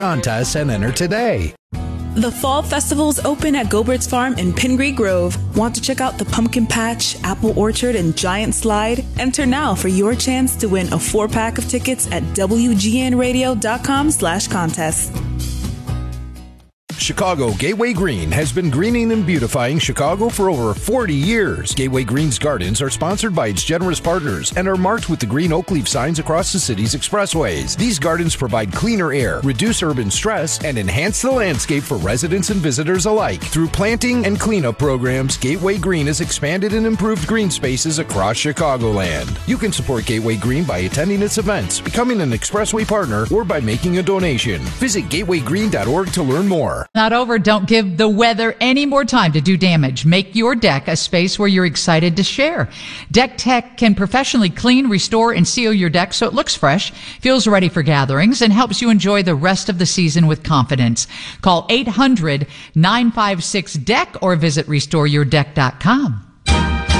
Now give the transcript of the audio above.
Contest and enter today. The Fall Festival's open at Gobert's Farm in Pingree Grove. Want to check out the Pumpkin Patch, Apple Orchard, and Giant Slide? Enter now for your chance to win a 4-pack of tickets at WGNradio.com/contest. Chicago Gateway Green has been greening and beautifying Chicago for over 40 years. Gateway Green's gardens are sponsored by its generous partners and are marked with the green oak leaf signs across the city's expressways. These gardens provide cleaner air, reduce urban stress, and enhance the landscape for residents and visitors alike. Through planting and cleanup programs, Gateway Green has expanded and improved green spaces across Chicagoland. You can support Gateway Green by attending its events, becoming an expressway partner, or by making a donation. Visit gatewaygreen.org to learn more. Not over. Don't give the weather any more time to do damage. Make your deck a space where you're excited to share. Deck Tech can professionally clean, restore, and seal your deck so it looks fresh, feels ready for gatherings, and helps you enjoy the rest of the season with confidence. Call 800-956-DECK or visit restoreyourdeck.com.